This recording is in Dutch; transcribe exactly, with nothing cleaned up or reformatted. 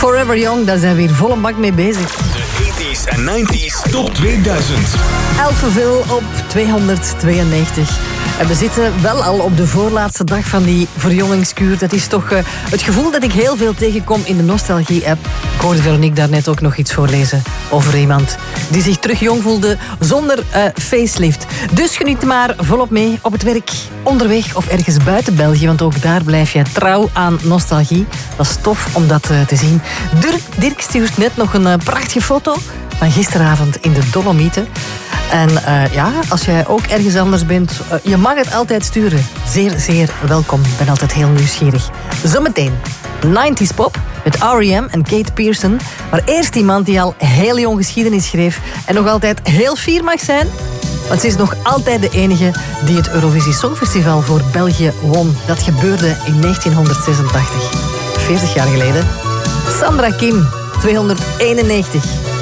Forever Young, daar zijn we hier volle bak mee bezig. De tachtiger en negentiger Top tweeduizend. Alphaville op tweehonderdtweeënnegentig. En we zitten wel al op de voorlaatste dag van die verjongingskuur. Dat is toch uh, het gevoel dat ik heel veel tegenkom in de Nostalgie-app. Ik hoorde Veronique daarnet ook nog iets voorlezen over iemand die zich terug jong voelde zonder uh, facelift. Dus geniet maar volop mee op het werk, onderweg of ergens buiten België. Want ook daar blijf jij trouw aan nostalgie. Dat is tof om dat uh, te zien. Dirk, Dirk stuurt net nog een uh, prachtige foto van gisteravond in de Dolomieten. En uh, ja, als jij ook ergens anders bent, uh, je mag het altijd sturen. Zeer, zeer welkom. Ik ben altijd heel nieuwsgierig. Zometeen nineties pop met R E M en Kate Pearson. Maar eerst iemand die al heel jong geschiedenis schreef en nog altijd heel fier mag zijn. Want ze is nog altijd de enige die het Eurovisie Songfestival voor België won. Dat gebeurde in negentienhonderdzesentachtig. veertig jaar geleden. Sandra Kim, tweehonderdeenennegentig.